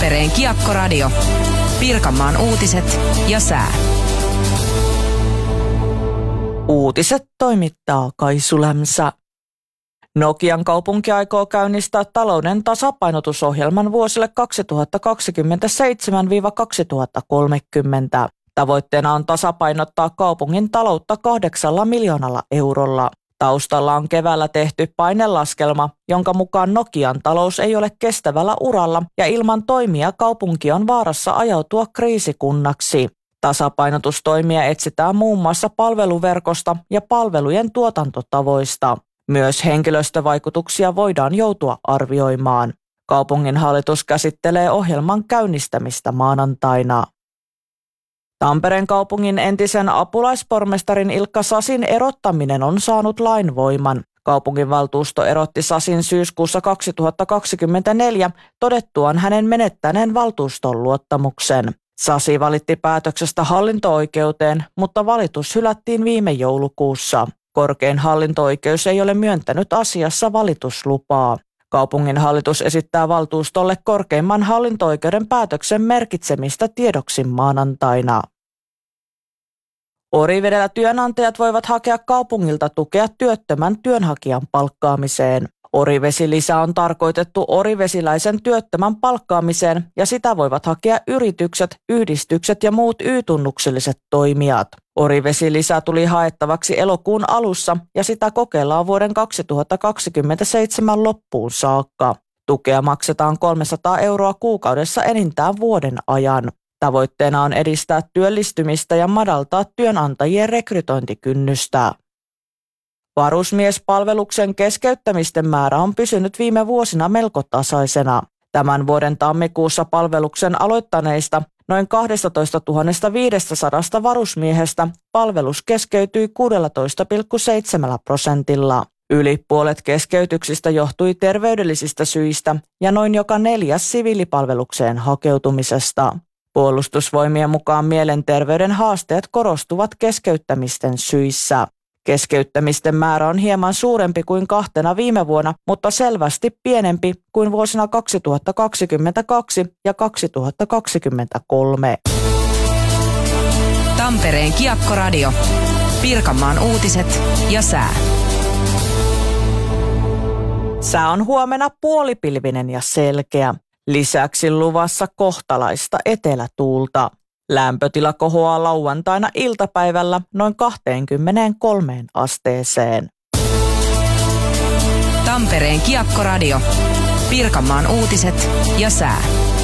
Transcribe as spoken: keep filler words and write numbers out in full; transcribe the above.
Tampereen Kiekkoradio. Pirkanmaan uutiset ja sää. Uutiset toimittaa Kaisu Lämsä. Nokian kaupunki aikoo käynnistää talouden tasapainotusohjelman vuosille kaksituhattakaksikymmentäseitsemän kaksituhattakolmekymmentä. Tavoitteena on tasapainottaa kaupungin taloutta kahdeksalla miljoonalla eurolla. Taustalla on keväällä tehty painelaskelma, jonka mukaan Nokian talous ei ole kestävällä uralla ja ilman toimia kaupunki on vaarassa ajautua kriisikunnaksi. Tasapainotustoimia etsitään muun muassa palveluverkosta ja palvelujen tuotantotavoista. Myös henkilöstövaikutuksia voidaan joutua arvioimaan. Kaupungin hallitus käsittelee ohjelman käynnistämistä maanantaina. Tampereen kaupungin entisen apulaispormestarin Ilkka Sasin erottaminen on saanut lainvoiman. Kaupunginvaltuusto erotti Sasin syyskuussa kaksituhattakaksikymmentäneljä todettuaan hänen menettäneen valtuuston luottamuksen. Sasi valitti päätöksestä hallinto-oikeuteen, mutta valitus hylättiin viime joulukuussa. Korkein hallinto-oikeus ei ole myöntänyt asiassa valituslupaa. Kaupungin hallitus esittää valtuustolle korkeimman hallinto-oikeuden päätöksen merkitsemistä tiedoksi maanantaina. Orivedellä työnantajat voivat hakea kaupungilta tukea työttömän työnhakijan palkkaamiseen. Orivesilisä on tarkoitettu orivesiläisen työttömän palkkaamiseen ja sitä voivat hakea yritykset, yhdistykset ja muut Y-tunnukselliset toimijat. Orivesilisä tuli haettavaksi elokuun alussa ja sitä kokeillaan vuoden kaksituhattakaksikymmentäseitsemän loppuun saakka. Tukea maksetaan kolmesataa euroa kuukaudessa enintään vuoden ajan. Tavoitteena on edistää työllistymistä ja madaltaa työnantajien rekrytointikynnystä. Varusmiespalveluksen keskeyttämisten määrä on pysynyt viime vuosina melko tasaisena. Tämän vuoden tammikuussa palveluksen aloittaneista noin kaksitoistatuhatta viisisataa varusmiehestä palvelus keskeytyi kuusitoista pilkku seitsemän prosentilla. Yli puolet keskeytyksistä johtui terveydellisistä syistä ja noin joka neljäs siviilipalvelukseen hakeutumisesta. Puolustusvoimien mukaan mielenterveyden haasteet korostuvat keskeyttämisten syissä. Keskeyttämisten määrä on hieman suurempi kuin kahtena viime vuonna, mutta selvästi pienempi kuin vuosina kaksituhattakaksikymmentäkaksi ja kaksituhattakaksikymmentäkolme. Tampereen Kiekkoradio. Pirkanmaan uutiset ja sää. Sää on huomenna puolipilvinen ja selkeä. Lisäksi luvassa kohtalaista etelätuulta. Lämpötila kohoaa lauantaina iltapäivällä noin kaksikymmentäkolme asteeseen. Tampereen Kiekkoradio. Pirkanmaan uutiset ja sää.